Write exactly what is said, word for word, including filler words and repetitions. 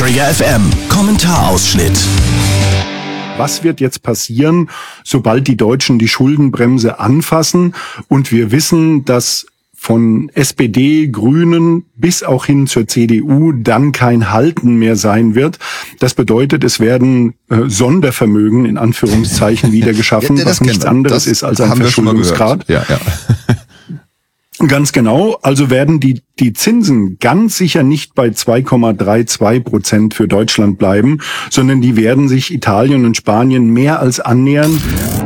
Träger F M. Kommentarausschnitt. Was wird jetzt passieren, sobald die Deutschen die Schuldenbremse anfassen und wir wissen, dass von S P D, Grünen bis auch hin zur C D U dann kein Halten mehr sein wird? Das bedeutet, es werden äh, Sondervermögen in Anführungszeichen wieder geschaffen, ja, was nichts anderes das ist als ein Verschuldungsgrad. Ja, ja. Ganz genau. Also werden die die Zinsen ganz sicher nicht bei zwei Komma zweiunddreißig Prozent für Deutschland bleiben, sondern die werden sich Italien und Spanien mehr als annähern.